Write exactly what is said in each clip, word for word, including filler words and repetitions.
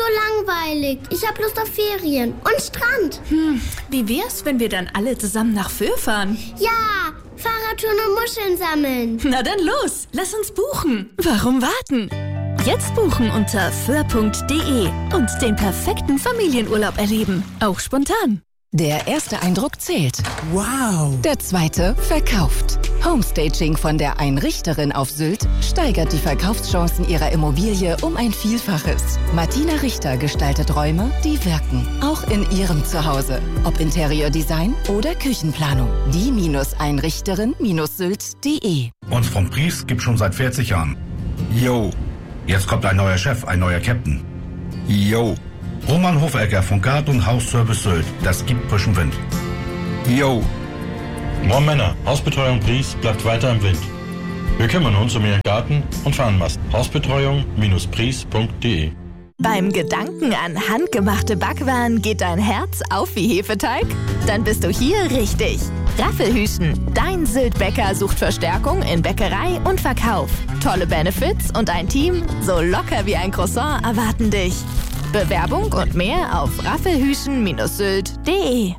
langweilig. Ich hab Lust auf Ferien und Strand. Hm, wie wär's, wenn wir dann alle zusammen nach Föhr fahren? Ja, Fahrradtouren und Muscheln sammeln. Na dann los, lass uns buchen. Warum warten? Jetzt buchen unter föhr punkt de und den perfekten Familienurlaub erleben. Auch spontan. Der erste Eindruck zählt. Wow. Der zweite verkauft. Homestaging von der Einrichterin auf Sylt steigert die Verkaufschancen ihrer Immobilie um ein Vielfaches. Martina Richter gestaltet Räume, die wirken. Auch in ihrem Zuhause. Ob Interiordesign oder Küchenplanung. Die-Einrichterin Sylt punkt de. Uns vom Pries gibt schon seit vierzig Jahren. Yo. Jetzt kommt ein neuer Chef, ein neuer Captain. Yo. Roman Hofegger von Gard- und Hausservice Sylt. Das gibt frischen Wind. Yo. Moin Männer, Hausbetreuung Pries bleibt weiter im Wind. Wir kümmern uns um Ihren Garten und Fahnenmast. Hausbetreuung Pries punkt de. Beim Gedanken an handgemachte Backwaren geht dein Herz auf wie Hefeteig? Dann bist du hier richtig. Raffelhüschen, dein Sylt-Bäcker sucht Verstärkung in Bäckerei und Verkauf. Tolle Benefits und ein Team so locker wie ein Croissant erwarten dich. Bewerbung und mehr auf raffelhüschen Sylt punkt de.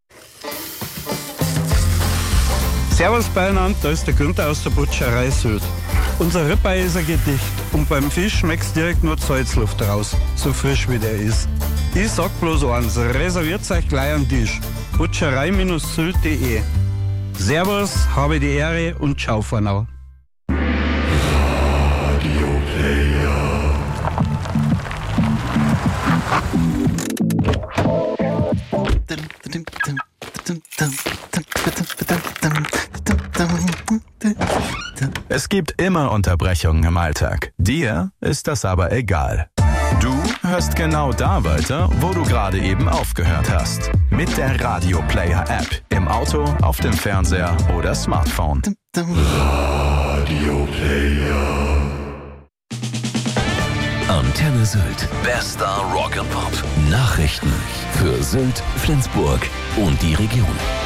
Servus beieinander, da ist der Günther aus der Butcherei Sylt. Unser Ribeye ist ein Gedicht und beim Fisch schmeckt's direkt nur Salzluft raus, so frisch wie der ist. Ich sag bloß eins, reserviert euch gleich am Tisch. Butcherei Sylt punkt de. Servus, habe die Ehre und ciao for now. Es gibt immer Unterbrechungen im Alltag. Dir ist das aber egal. Du hörst genau da weiter, wo du gerade eben aufgehört hast. Mit der Radio Player App. Im Auto, auf dem Fernseher oder Smartphone. Radio Player. Antenne Sylt. Bester Rock'n'Pop. Nachrichten für Sylt, Flensburg und die Region.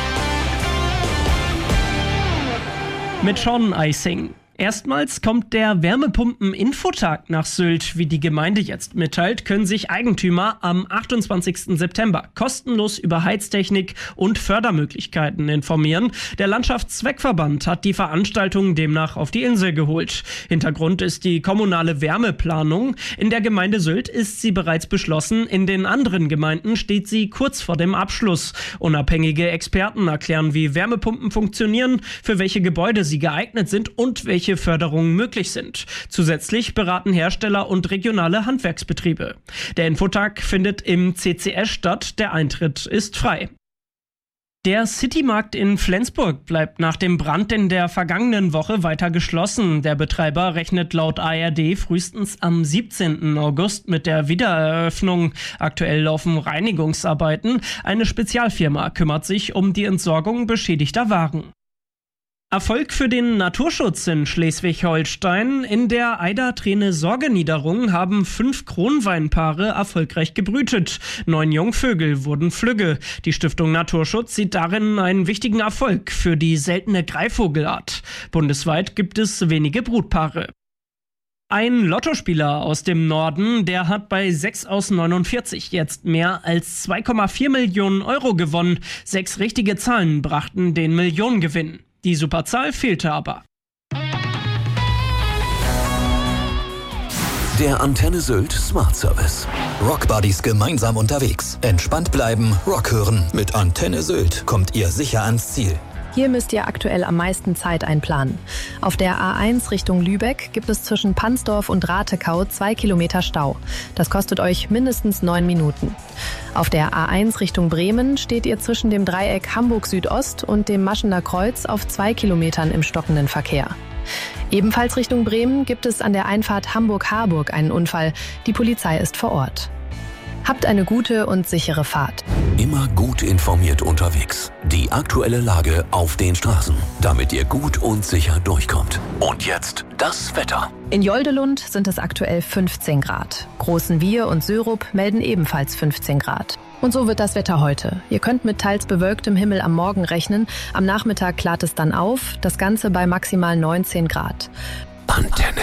Mit Sean Icing. Erstmals kommt der Wärmepumpen-Infotag nach Sylt. Wie die Gemeinde jetzt mitteilt, können sich Eigentümer am achtundzwanzigsten September kostenlos über Heiztechnik und Fördermöglichkeiten informieren. Der Landschaftszweckverband hat die Veranstaltung demnach auf die Insel geholt. Hintergrund ist die kommunale Wärmeplanung. In der Gemeinde Sylt ist sie bereits beschlossen. In den anderen Gemeinden steht sie kurz vor dem Abschluss. Unabhängige Experten erklären, wie Wärmepumpen funktionieren, für welche Gebäude sie geeignet sind und welche Förderungen möglich sind. Zusätzlich beraten Hersteller und regionale Handwerksbetriebe. Der Infotag findet im C C S statt. Der Eintritt ist frei. Der Citymarkt in Flensburg bleibt nach dem Brand in der vergangenen Woche weiter geschlossen. Der Betreiber rechnet laut A R D frühestens am siebzehnten August mit der Wiedereröffnung. Aktuell laufen Reinigungsarbeiten. Eine Spezialfirma kümmert sich um die Entsorgung beschädigter Waren. Erfolg für den Naturschutz in Schleswig-Holstein. In der Eider-Träne-Sorgeniederung haben fünf Kronweinpaare erfolgreich gebrütet. Neun Jungvögel wurden flügge. Die Stiftung Naturschutz sieht darin einen wichtigen Erfolg für die seltene Greifvogelart. Bundesweit gibt es wenige Brutpaare. Ein Lottospieler aus dem Norden, der hat bei sechs aus neunundvierzig jetzt mehr als zwei Komma vier Millionen Euro gewonnen. Sechs richtige Zahlen brachten den Millionengewinn. Die Superzahl fehlte aber. Der Antenne Sylt Smart Service. Rockbuddies gemeinsam unterwegs. Entspannt bleiben, Rock hören. Mit Antenne Sylt kommt ihr sicher ans Ziel. Hier müsst ihr aktuell am meisten Zeit einplanen. Auf der A eins Richtung Lübeck gibt es zwischen Pansdorf und Ratekau zwei Kilometer Stau. Das kostet euch mindestens neun Minuten. Auf der A eins Richtung Bremen steht ihr zwischen dem Dreieck Hamburg Südost und dem Maschener Kreuz auf zwei Kilometern im stockenden Verkehr. Ebenfalls Richtung Bremen gibt es an der Einfahrt Hamburg-Harburg einen Unfall. Die Polizei ist vor Ort. Habt eine gute und sichere Fahrt. Immer gut informiert unterwegs. Die aktuelle Lage auf den Straßen, damit ihr gut und sicher durchkommt. Und jetzt das Wetter. In Joldelund sind es aktuell fünfzehn Grad. Großenwier und Sörup melden ebenfalls fünfzehn Grad. Und so wird das Wetter heute. Ihr könnt mit teils bewölktem Himmel am Morgen rechnen. Am Nachmittag klart es dann auf. Das Ganze bei maximal neunzehn Grad. Antenne